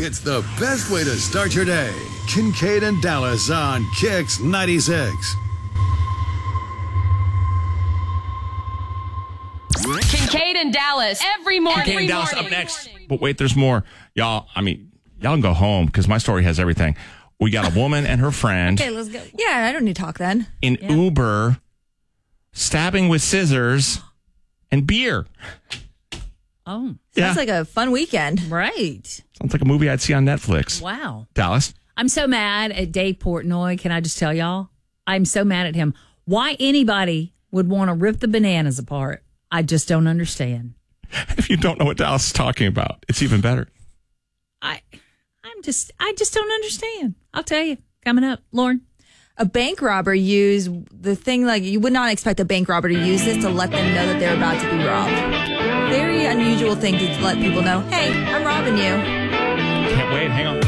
It's the best way to start your day. Kincaid and Dallas on Kicks 96. Kincaid and Dallas every morning. Kincaid and Dallas up next. But wait, there's more. Y'all can go home because my story has everything. We got a woman and her friend. Okay, let's go. Yeah, I don't need to talk then. In Uber, stabbing with scissors and beer. Oh. Sounds like a fun weekend. Right. Sounds like a movie I'd see on Netflix. Wow. Dallas? I'm so mad at Dave Portnoy. Can I just tell y'all? I'm so mad at him. Why anybody would want to rip the bananas apart, I just don't understand. If you don't know what Dallas is talking about, it's even better. I just don't understand. I'll tell you. Coming up, Lauren. A bank robber used the thing, like, you would not expect a bank robber to use this to let them know that they're about to be robbed. Very unusual thing to let people know, hey, I'm robbing you. Can't wait. Hang on.